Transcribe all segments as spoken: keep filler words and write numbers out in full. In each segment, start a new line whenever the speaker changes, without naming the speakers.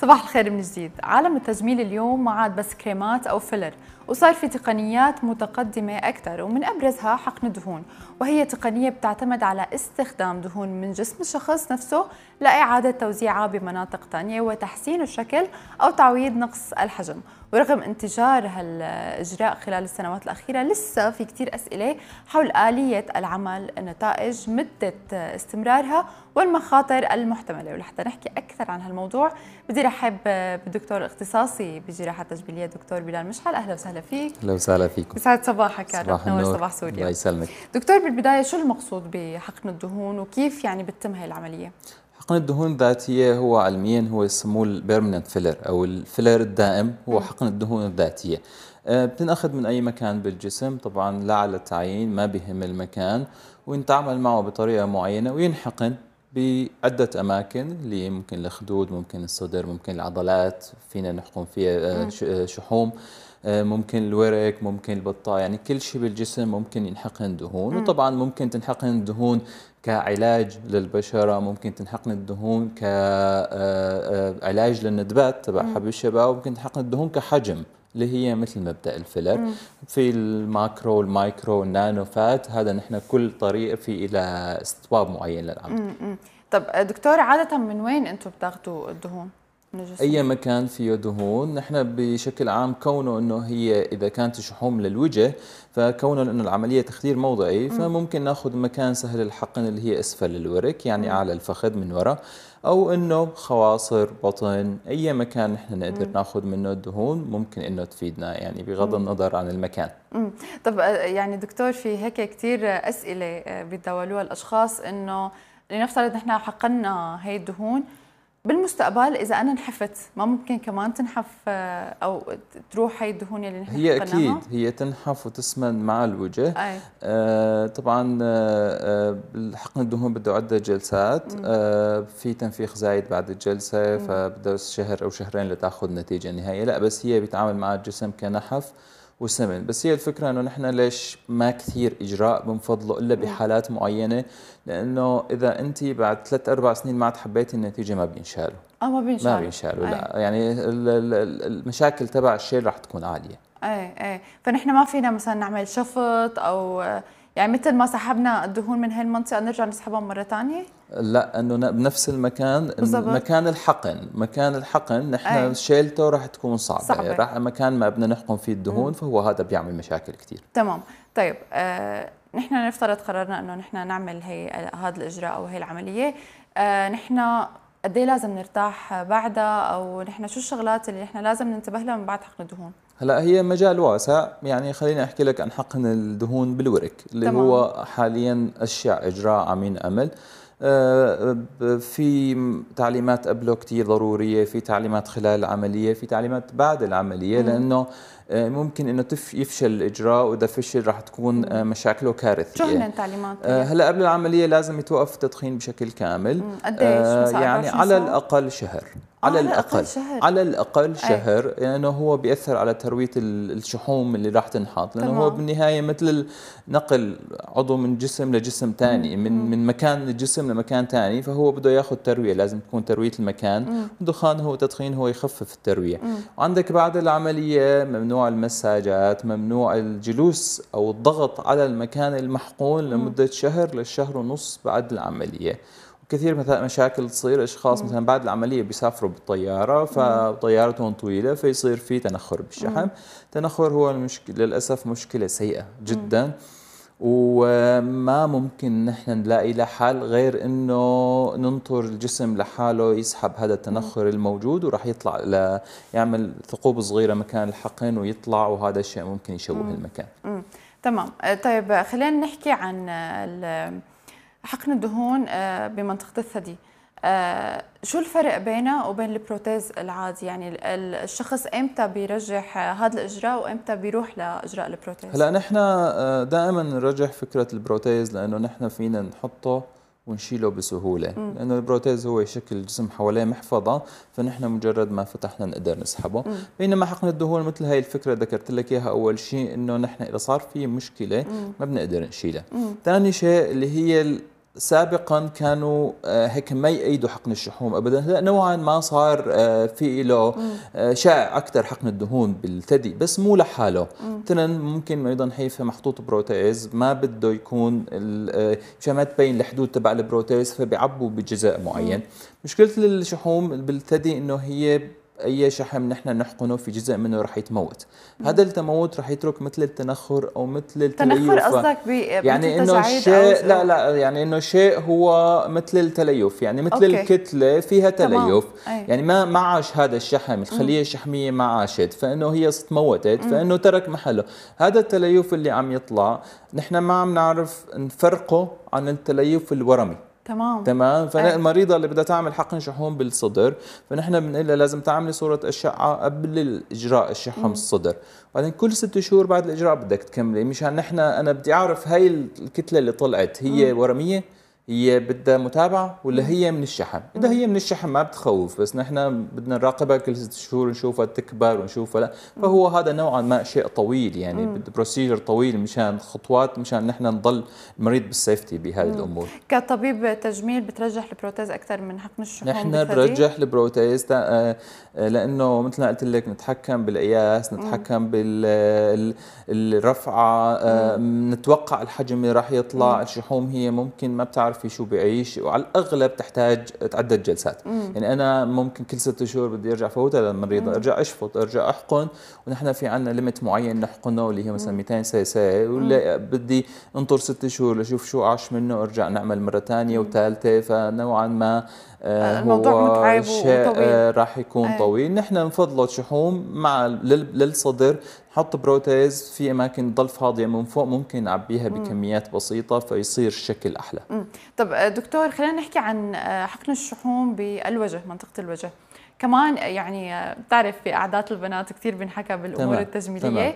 صباح الخير من جديد. عالم التجميل اليوم ما عاد بس كريمات أو فيلر، وصار في تقنيات متقدمة أكثر، ومن أبرزها حقن الدهون، وهي تقنية بتعتمد على استخدام دهون من جسم الشخص نفسه لإعادة توزيعها بمناطق ثانية وتحسين الشكل أو تعويض نقص الحجم. ورغم انتشار هالإجراء خلال السنوات الأخيرة، لسه في كتير أسئلة حول آلية العمل، النتائج، مدة استمرارها، والمخاطر المحتملة. ولحتى نحكي أكثر عن هالموضوع بدي رحب بالدكتور اختصاصي بجراحة تجميلية دكتور بلال مشعل. أهلا وسهلا فيك.
أهلا وسهلا فيكم.
يسعد صباحك يا
صباح
رب، نور
النور.
صباح سوريا.
الله يسلمك.
دكتور، بالبداية شو المقصود بحقن الدهون وكيف يعني بتتم هاي العملية؟
حقن الدهون الذاتية هو علميا هو يسموه البيرمننت فيلر أو الفيلر الدائم، هو م. حقن الدهون الذاتية. بتنأخذ من أي مكان بالجسم، طبعا لا على التعيين، ما بيهم المكان، وينتعامل معه بطريقة معينة وينحقن بعدة أماكن، اللي ممكن الخدود، ممكن الصدر، ممكن العضلات، فينا نحقن فيها شحوم، ممكن الورك، ممكن البطة، يعني كل شيء بالجسم ممكن ينحقن دهون.
م.
وطبعا ممكن تنحقن الدهون كعلاج للبشرة، ممكن تنحقن الدهون كعلاج للندبات تبع حب الشباب، وممكن تنحقن الدهون كحجم اللي هي مثل مبدأ الفيلر. مم. في الماكرو والمايكرو والنانو فات، هذا نحن كل طريقة في إلى استطباب معين للعمل.
طب دكتور، عادة من وين أنتم بتاخذوا الدهون؟
أي مكان فيه دهون. نحن بشكل عام كونه أنه هي إذا كانت شحوم للوجه، فكونه أنه العملية تخدير موضعي، فممكن ناخذ مكان سهل الحقن اللي هي أسفل الورك، يعني مم. أعلى الفخذ من وراء، أو أنه خواصر، بطن، أي مكان نحن نقدر مم. ناخذ منه الدهون ممكن أنه تفيدنا، يعني بغض النظر عن المكان.
مم. طب يعني دكتور، في هيك كتير أسئلة بيتداولوها الأشخاص، إنه لنفترض نحن حقنا هي الدهون، بالمستقبل إذا أنا نحفت ما ممكن كمان تنحف أو تروح هي الدهون اللي نحن
هي أكيد هي تنحف وتسمن مع الوجه.
أي.
آه طبعا آه حقن الدهون بده عدة جلسات، آه في تنفيخ زايد بعد الجلسة، فبده شهر أو شهرين لتأخذ نتيجة نهائية. لا بس هي بيتعامل مع الجسم كنحف وسمن. بس هي الفكرة أنه نحن ليش ما كثير إجراء بنفضله إلا بحالات معينة، لأنه إذا أنت بعد ثلاث أربع سنين ما عاد حبيتي النتيجة ما بينشالوا.
اه ما بينشالوا.
ما بينشالوا لا، يعني المشاكل تبع الشيل راح تكون عالية.
ايه ايه، فنحن ما فينا مثلا نعمل شفط أو يعني مثل ما سحبنا الدهون من هاي المنطقة نرجع نسحبها مرة ثانية؟
لا، انه بنفس المكان، بالزبط. مكان الحقن، مكان الحقن نحن أي. شيلته راح تكون صعبة, صعبة. راح مكان ما بدنا نحقن فيه الدهون، مم. فهو هذا بيعمل مشاكل كثير.
تمام. طيب آه، نحن نفترض قررنا انه نحن نعمل هي هذا الاجراء او هي العملية، آه، نحن قد ايه لازم نرتاح بعدها، او نحن شو الشغلات اللي نحن لازم ننتبه لها من بعد حقن الدهون؟
هلا هي مجال واسع، يعني خليني احكي لك عن حقن الدهون بالورك اللي تمام. هو حاليا اشيع اجراء عم ينعمل. في تعليمات قبله كتير ضرورية، في تعليمات خلال العملية، في تعليمات بعد العملية، مم. لأنه ممكن انه يفشل الاجراء، واذا فشل راح تكون مشاكله كارثيه.
شو هن التعليمات؟
هلا قبل العمليه لازم يتوقف التدخين بشكل كامل.
قديش؟
يعني على الاقل شهر. على الأقل شهر. على الأقل شهر، لأنه يعني هو بيأثر على تروية الشحوم اللي راح تنحط، لأنه هو بالنهاية مثل نقل عضو من جسم لجسم ثاني، من من مكان الجسم لمكان ثاني، فهو بده ياخذ تروية، لازم تكون تروية المكان. الدخان هو تدخين هو يخفف التروية. مم. وعندك بعد العملية ممنوع المساجات، ممنوع الجلوس أو الضغط على المكان المحقون لمدة شهر للشهر ونص بعد العملية. كثير مثلا مشاكل تصير، اشخاص مثلا بعد العمليه بيسافروا بالطياره، فطيارتهم طويله فيصير في تنخر بالشحم. تنخر هو المشكله للاسف مشكله سيئه جدا، وما ممكن نحن نلاقي له حل غير انه ننطر الجسم لحاله يسحب هذا التنخر الموجود، وراح يطلع ل يعمل ثقوب صغيره مكان الحقن ويطلع، وهذا الشيء ممكن يشوه مم. المكان.
مم. تمام. طيب خلينا نحكي عن حقن الدهون بمنطقة الثدي. شو الفرق بينه وبين البروتيز العادي؟ يعني الشخص امتى بيرجح هذا الاجراء وامتى بيروح لاجراء البروتيز؟
هلا نحن دائما نرجح فكره البروتيز، لانه نحن فينا نحطه ونشيله بسهوله، مم. لانه البروتيز هو يشكل الجسم حواليه محفظه، فنحن مجرد ما فتحنا نقدر نسحبه. مم. بينما حقن الدهون مثل هاي الفكره ذكرت لك اياها اول شيء، انه نحن اذا صار في مشكله مم. ما بنقدر نشيلها. ثاني شيء اللي هي سابقا كانوا هيك ما يأيدوا حقن الشحوم ابدا، هلا نوعا ما صار في له شائع اكثر حقن الدهون بالثدي، بس مو لحاله. مثلا ممكن ايضا هيفا محطوط بروتيز ما بده يكون مشان ما تبين الحدود تبع البروتيز، فبيعبوا بجزء معين. مم. مشكله الشحوم بالثدي انه هي اي شحم نحن نحقنه في جزء منه رح يتموت. مم. هذا التموت رح يترك مثل التنخر او مثل التليف.
تنخر قصدك ب
يعني انه شيء لا لا يعني انه شيء هو مثل التليف، يعني مثل أوكي. الكتله فيها تليف. يعني ما ما عاش هذا الشحم، الخليه الشحميه ما عاشت، فانه هي تموتت، فانه ترك محله. هذا التليف اللي عم يطلع نحن ما عم نعرف نفرقه عن التليف الورمي.
تمام
تمام. فالمريضه اللي بدها تعمل حقن شحوم بالصدر، فنحن بنقول لها لازم تعملي صوره اشعه قبل اجراء الشحم مم. الصدر، بعدين كل ست شهور بعد الاجراء بدك تكملي. مشان نحن انا بدي اعرف هاي الكتله اللي طلعت هي مم. ورميه، هي بدها متابعه، ولا هي من الشحم. اذا هي من الشحم ما بتخوف، بس نحن بدنا نراقبها كل ست شهور نشوفها تكبر ونشوفها لا. فهو هذا نوعا ما شيء طويل، يعني بده بروسيجر طويل، مشان خطوات مشان نحن نضل المريض بالسيفتي بهذه الامور.
كطبيب تجميل بترجح البروتيز اكثر من حقن الشحوم؟
نحن بنرجح البروتيز لانه مثل ما قلت لك نتحكم بالقياس، نتحكم بالرفعه، نتوقع الحجم اللي راح يطلع. مم. الشحوم هي ممكن ما بتعرفي شو بيعيش، وعلى الاغلب تحتاج عده جلسات. مم. يعني انا ممكن كل ست شهور بدي ارجع فوتها للمريضه، ارجع اشفط، ارجع احقن، ونحن في عندنا ليميت معين نحقنه اللي هي مثلا مئتين سي سي، ولا بدي انطر ست شهور لشوف شو عاش منه، ارجع نعمل مره ثانيه وثالثه. فنوعا ما آه
الموضوع متعب
وطويل، راح يكون أي. طويل. نحن نفضل شحوم مع للصدر، نحط بروتيز في اماكن تضل فاضيه من فوق، ممكن نعبيها بكميات بسيطه فيصير الشكل احلى.
مم. طب دكتور خلينا نحكي عن حقن الشحوم بالوجه، منطقه الوجه كمان. يعني بتعرف في قعدات البنات كثير بنحكى بالامور تمام. التجميليه،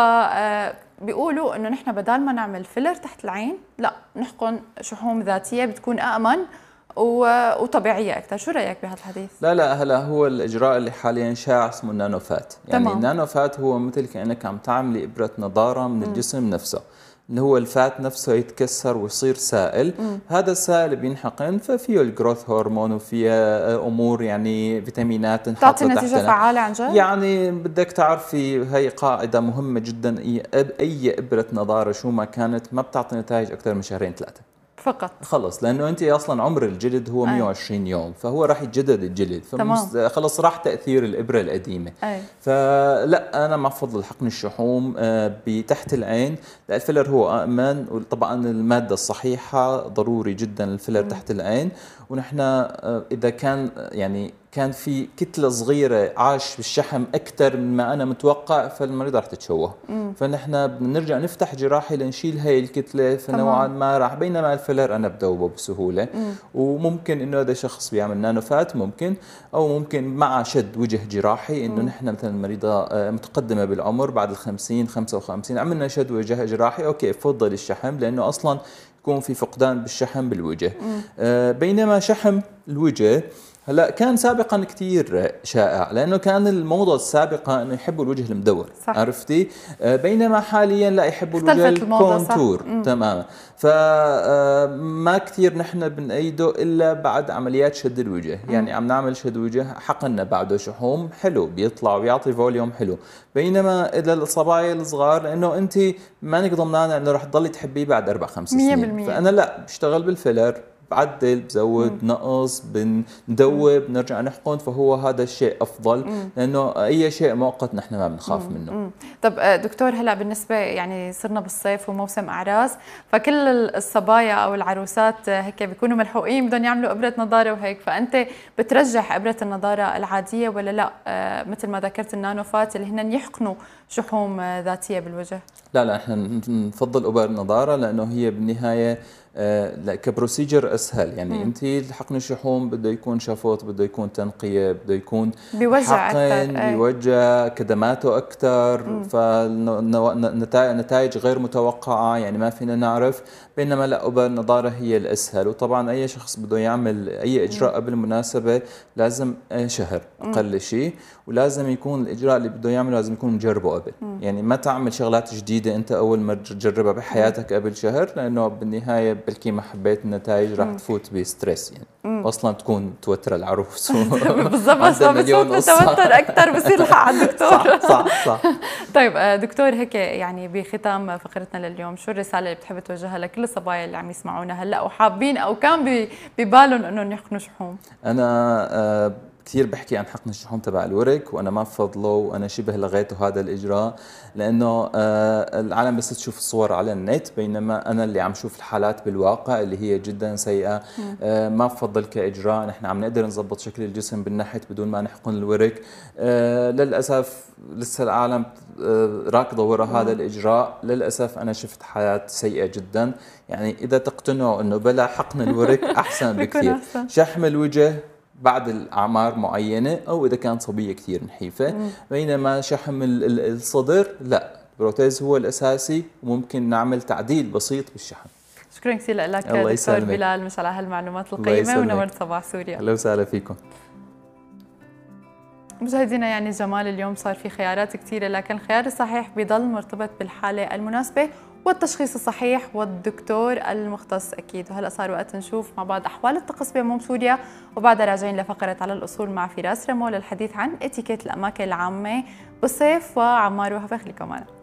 فبيقولوا انه نحن بدال ما نعمل فيلر تحت العين، لا نحقن شحوم ذاتيه بتكون امن وطبيعيه اكثر. شو رايك بهذا الحديث؟
لا لا هلا هو الاجراء اللي حاليا شائع اسمه النانوفات. يعني تمام. النانوفات هو مثل كانك عم تعملي ابره نضاره من م. الجسم نفسه، اللي هو الفات نفسه يتكسر ويصير سائل. مم. هذا السائل بينحقن، ففيه الجروث هرمون وفيه امور يعني فيتامينات تنحط
تعطي نتيجه فعاله عن جد.
يعني بدك تعرفي هي قاعده مهمه جدا، اي ابره نضاره شو ما كانت ما بتعطي نتائج اكثر من شهرين ثلاثه
فقط.
خلص، لانه انت اصلا عمر الجلد هو مئة وعشرين يوم، فهو راح يتجدد الجلد، فخلص راح تاثير الابره القديمه. أي. فلا انا ما بفضل حقن الشحوم بتحت العين. لا الفيلر هو امن، وطبعا الماده الصحيحه ضروري جدا الفيلر م. تحت العين. ونحن اذا كان يعني كان في كتله صغيره عاش بالشحم اكثر من ما انا متوقع، فالمريضه رح تتشوه. مم. فنحن بنرجع نفتح جراحي لنشيل هاي الكتله، فنوعا ما راح. بينما الفيلر انا بدوبه بسهوله. مم. وممكن انه هذا شخص بيعمل نانوفات ممكن، او ممكن مع شد وجه جراحي، انه نحن مثلا المريضه متقدمه بالعمر بعد الخمسين خمسة وخمسين عملنا شد وجه جراحي، اوكي بفضل الشحم لانه اصلا يكون في فقدان بالشحم بالوجه. آه بينما شحم الوجه هلا كان سابقا كثير شائع، لانه كان الموضه السابقه انه يحبوا الوجه المدور. صح. عرفتي؟ بينما حاليا لا يحبوا الوجه الكونتور تماما. فما كثير نحن بنأيده الا بعد عمليات شد الوجه. مم. يعني عم نعمل شد وجه حقنا بعده شحوم حلو بيطلع ويعطي فوليوم حلو. بينما اذا الصبايا الصغار، لانه انت مانك ضمنانه انه رح تضلي تحبيه بعد اربع خمس سنين، فانا لا بشتغل بالفيلر، بعدل بزود مم. نقص بندوب بنرجع نحقن، فهو هذا الشيء افضل. مم. لانه اي شيء مؤقت نحن ما بنخاف مم. منه. مم.
طب دكتور هلا بالنسبه يعني صرنا بالصيف وموسم اعراس، فكل الصبايا او العروسات هيك بيكونوا ملحوقين بدهم يعملوا ابره نظاره وهيك، فانت بترجح ابره النظاره العاديه ولا لا آه مثل ما ذكرت النانوفات اللي هن يحقنوا شحوم ذاتيه بالوجه؟
لا لا احنا نفضل ابر النظاره، لانه هي بالنهايه آه كبروسيجر اسهل. يعني انت حقن الشحوم بده يكون شفط، بده يكون تنقيه، بده يكون
بيوجع
حقن بيوجع، كدماته اكثر، فنتائج غير متوقعه يعني ما فينا نعرف. بينما لا ابر النظاره هي الاسهل. وطبعا اي شخص بده يعمل اي اجراء قبل المناسبه لازم شهر اقل شيء، ولازم يكون الاجراء اللي بده يعمله لازم يكون مجربه قبل. مم. يعني ما تعمل شغلات جديده انت اول ما تجربها بحياتك قبل شهر، لانه بالنهايه بلكي ما حبيت النتائج راح تفوت بستريس يعني مم. اصلا تكون توتر العروس
بالضبط، بس مليون توتر اكثر بصير الحق على الدكتور.
صح صح صح.
طيب دكتور، هيك يعني بختام فقرتنا لليوم، شو الرساله اللي بتحب توجهها لكل الصبايا اللي عم يسمعونا هلا وحابين او كان ببالهم انهم يحقنوا شحوم؟
انا آه كثير بحكي عن حقن الشحوم تبع الورك، وانا ما بفضله وانا شبه لغيته هذا الاجراء، لانه آه العالم بس تشوف الصور على النت، بينما انا اللي عم شوف الحالات بالواقع اللي هي جدا سيئه. آه ما بفضل كاجراء. نحن عم نقدر نظبط شكل الجسم بالنحت بدون ما نحقن الورك. آه للاسف لسه العالم آه راكضه وراء هذا الاجراء. للاسف انا شفت حالات سيئه جدا. يعني اذا تقتنعوا انه بلا حقن الورك احسن بكثير. شحم الوجه بعد الأعمار معينة، أو إذا كانت صبية كثير نحيفة. مم. بينما شحم الصدر لا، البروتيز هو الأساسي، وممكن نعمل تعديل بسيط بالشحم.
شكرا كثير لك دكتور بلال، مش على هالمعلومات القيمة، ونورت صباح سوريا.
أهلا وسهلا فيكم
مشاهدينا. يعني جمال اليوم صار في خيارات كثيرة، لكن الخيار الصحيح بيضل مرتبط بالحالة المناسبة والتشخيص الصحيح والدكتور المختص أكيد. وهلا صار وقت نشوف مع بعض أحوال الطقس بعموم سوريا، وبعدها راجعين لفقرة على الأصول مع فراس رمو للحديث عن اتيكيت الأماكن العامة بالصيف. وعمار وهبة، خليكم معنا.